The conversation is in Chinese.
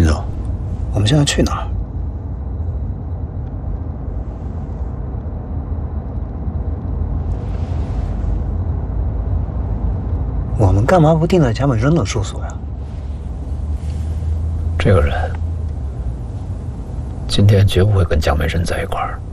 秦总，我们现在去哪儿？我们干嘛不定在贾本生的住所呀？ 这个人今天绝不会跟蒋美珍在一块儿。